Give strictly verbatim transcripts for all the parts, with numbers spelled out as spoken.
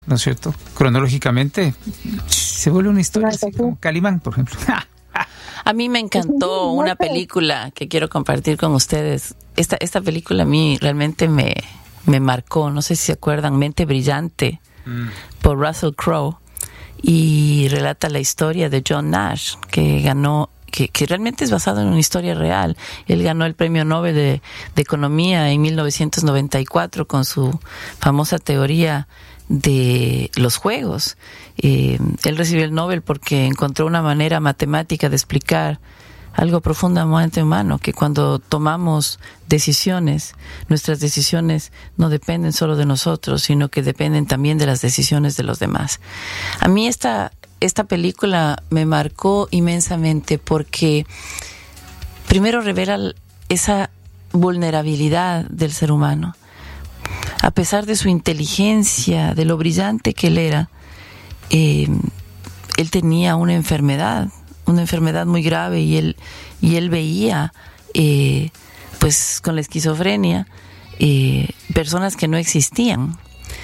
¿no es cierto? Cronológicamente se vuelve una historia así, como Calimán, por ejemplo. A mí me encantó una película que quiero compartir con ustedes. Esta, esta película a mí realmente me, me marcó. No sé si se acuerdan, Mente Brillante, mm. por Russell Crowe. Y relata la historia de John Nash, que ganó, que, que realmente es basado en una historia real. Él ganó el Premio Nobel de, de Economía en mil novecientos noventa y cuatro con su famosa teoría de los juegos. Eh, él recibió el Nobel porque encontró una manera matemática de explicar algo profundamente humano, que cuando tomamos decisiones, nuestras decisiones no dependen solo de nosotros, sino que dependen también de las decisiones de los demás. A mí esta, esta película me marcó inmensamente porque primero revela esa vulnerabilidad del ser humano. A pesar de su inteligencia, de lo brillante que él era, eh, él tenía una enfermedad, una enfermedad muy grave, y él, y él veía, eh, pues con la esquizofrenia, eh, personas que no existían.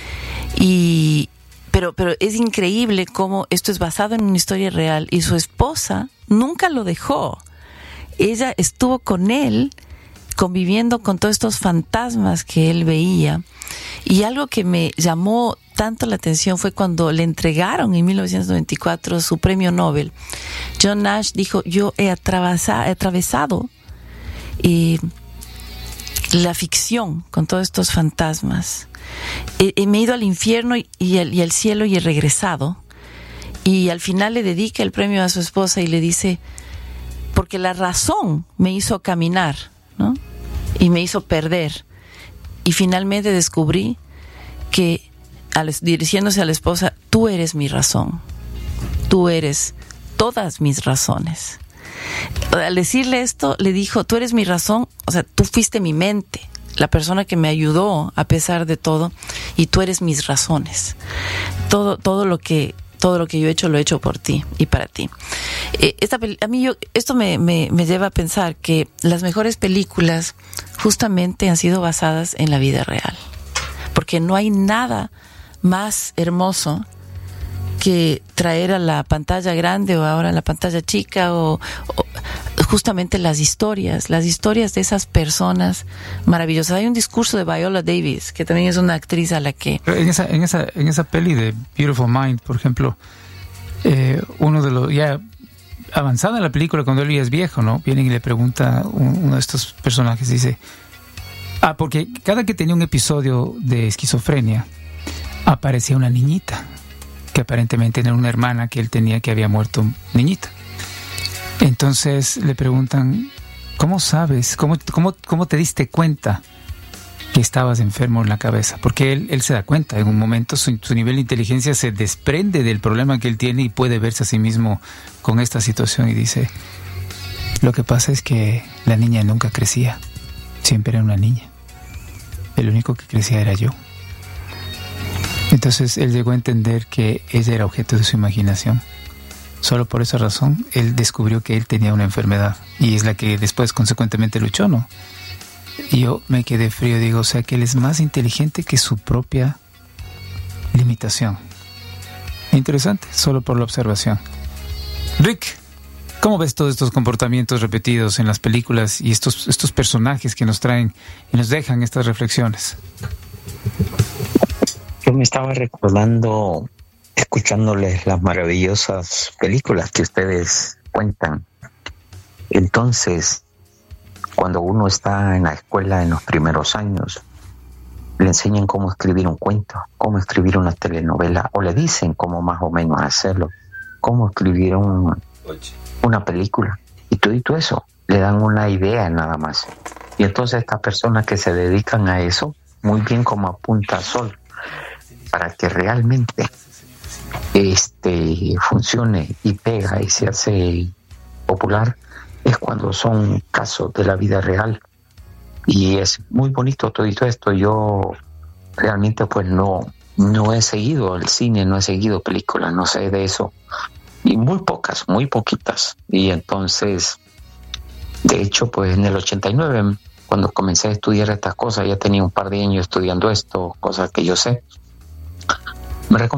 Y, pero, pero es increíble cómo esto es basado en una historia real, y su esposa nunca lo dejó. Ella estuvo con él, conviviendo con todos estos fantasmas que él veía. Y algo que me llamó tanto la atención fue cuando le entregaron en mil novecientos noventa y cuatro su premio Nobel. John Nash dijo: yo he atravesado, he atravesado eh, la ficción con todos estos fantasmas. Eh, eh, me he ido al infierno y, y, al, y al cielo y he regresado. Y al final le dedica el premio a su esposa y le dice: porque la razón me hizo caminar, ¿no? Y me hizo perder. Y finalmente descubrí que, al, dirigiéndose a la esposa, tú eres mi razón. Tú eres todas mis razones. Al decirle esto, le dijo: tú eres mi razón, o sea, tú fuiste mi mente, la persona que me ayudó a pesar de todo, y tú eres mis razones. Todo, todo lo que... todo lo que yo he hecho, lo he hecho por ti y para ti. Eh, esta, a mí yo, esto me, me, me lleva a pensar que las mejores películas justamente han sido basadas en la vida real. Porque no hay nada más hermoso que traer a la pantalla grande o ahora a la pantalla chica o, o justamente las historias, las historias de esas personas maravillosas. Hay un discurso de Viola Davis, que también es una actriz a la que... En esa, en esa, en esa peli de Beautiful Mind, por ejemplo, eh, uno de los... ya avanzada en la película, cuando él ya es viejo, ¿no? Viene y le pregunta un, uno de estos personajes, dice... Ah, porque cada que tenía un episodio de esquizofrenia, aparecía una niñita, que aparentemente era una hermana que él tenía, que había muerto niñita. Entonces le preguntan: ¿cómo sabes? ¿Cómo, cómo, cómo te diste cuenta que estabas enfermo en la cabeza? Porque él, él se da cuenta, en un momento su, su nivel de inteligencia se desprende del problema que él tiene y puede verse a sí mismo con esta situación, y dice: lo que pasa es que la niña nunca crecía, siempre era una niña, el único que crecía era yo. Entonces él llegó a entender que ella era objeto de su imaginación. Solo por esa razón él descubrió que él tenía una enfermedad, y es la que después consecuentemente luchó, ¿no? Y yo me quedé frío, digo, o sea que él es más inteligente que su propia limitación. Interesante, solo por la observación. Rick, ¿cómo ves todos estos comportamientos repetidos en las películas y estos, estos personajes que nos traen y nos dejan estas reflexiones? Yo me estaba recordando, escuchándoles las maravillosas películas que ustedes cuentan. Entonces, cuando uno está en la escuela en los primeros años, le enseñan cómo escribir un cuento, cómo escribir una telenovela, o le dicen cómo más o menos hacerlo, cómo escribir un, una película. Y todo, y todo eso, le dan una idea nada más. Y entonces estas personas que se dedican a eso, muy bien como apunta Sol, para que realmente este funcione y pega y se hace popular, es cuando son casos de la vida real. Y es muy bonito todo esto. Yo realmente pues no, no he seguido el cine, no he seguido películas, no sé de eso. Y muy pocas, muy poquitas. Y entonces, de hecho, pues en el ochenta y nueve, cuando comencé a estudiar estas cosas, ya tenía un par de años estudiando esto, cosas que yo sé. Me